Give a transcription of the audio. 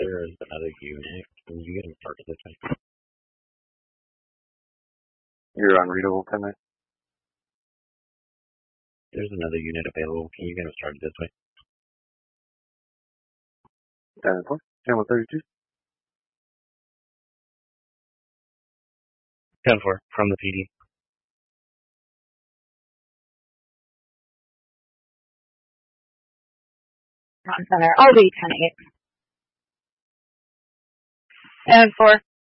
there is another unit. Can you get him started this way? You're unreadable, 10 minutes. There's another unit available. Can you get him started this way? 10-4. Channel 32. 10-4 from the PD. Front center. I'll be 10-8. 10-4.